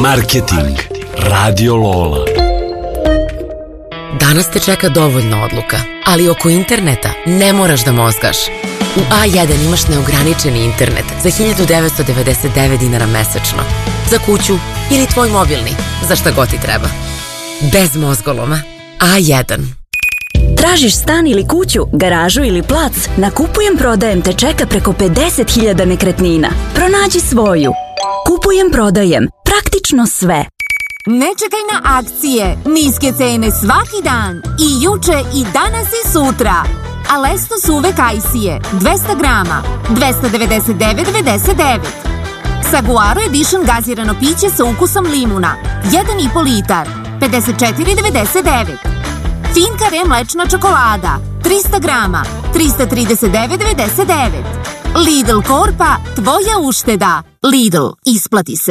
Marketing Radio Lola. Danas te čeka dovoljno odluka, ali oko interneta ne moraš da mozgaš. U A1 imaš neograničeni internet za 1999 dinara mesečno. Za kuću ili tvoj mobilni, za šta god ti treba. Bez mozgoloma. A1. Tražiš stan ili kuću, garažu ili plac? Na Kupujem prodajem te čeka preko 50.000 nekretnina. Pronađi svoju. Kupujem prodajem. Praktično sve. Ne čekaj na akcije. Niske cene svaki dan. I juče, i danas, i sutra. Alesto suve kajsije. 200 grama. 299,99. Saguaro Edition gazirano piće sa ukusom limuna. 1,5 litar. 54,99. Finka Re mlečna čokolada. 300 grama. 339,99. Lidl Korpa, tvoja ušteda. Lidl, isplati se.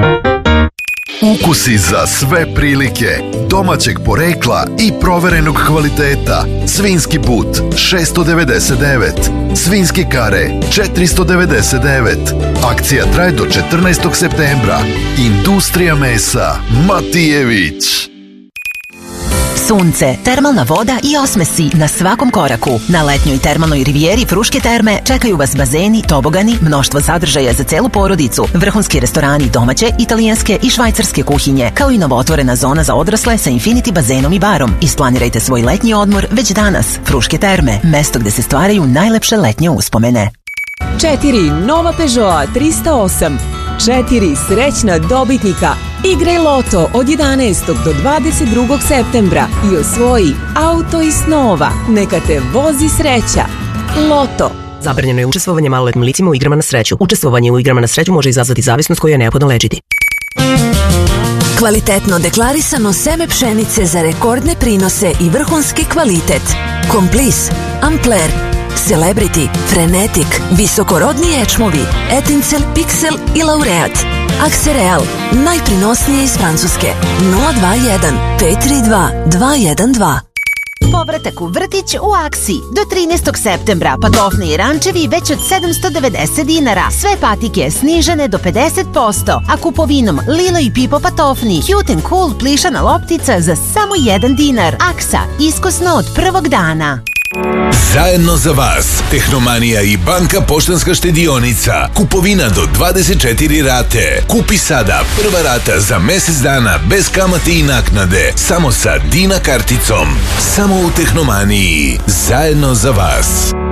Ukusi za sve prilike, domaćeg porekla i proverenog kvaliteta. Svinjski but 699, svinjske kare 499. Akcija traje do 14. septembra. Industrija mesa Matijević. Sunce, termalna voda i osmesi na svakom koraku. Na letnjoj termalnoj rivijeri Fruške terme čekaju vas bazeni, tobogani, mnoštvo sadržaja za celu porodicu, vrhunski restorani domaće, italijanske i švajcarske kuhinje, kao i novootvorena zona za odrasle sa infinity bazenom i barom. Isplanirajte svoj letnji odmor već danas. Fruške terme, mesto gde se stvaraju najlepše letnje uspomene. 4 nova Peugeot 308, 4 srećna dobitnika. Igraj loto od 11. do 22. septembra i osvoji auto iz snova. Neka te vozi sreća. Loto. Zabranjeno je učestvovanje maloletnim licima u igrama na sreću. Učestvovanje u igrama na sreću može izazvati zavisnost koju je neophodno lečiti. Kvalitetno deklarisano seme pšenice za rekordne prinose i vrhunski kvalitet. Komplis, Ampler, Celebrity, Frenetic, visokorodni ječmovi, Etincel, Pixel i Laureat. Aksereal, najprinosnije iz Francuske. 021 532 212. Povratak u vrtić u Aksi. Do 13. septembra patofni i rančevi već od 790 dinara. Sve patike snižene do 50%. A kupovinom Lilo i Pipo patofni, Cute and Cool plišana loptica za samo 1 dinar. Aksa, iskosno od prvog dana. Zajedno za vas, Tehnomanija i Banka Poštanska štedionica. Kupovina do 24 rate. Kupi sada prva rata za mesec dana bez kamate i naknade. Samo sa Dina karticom. Samo u Tehnomaniji. Zajedno za vas.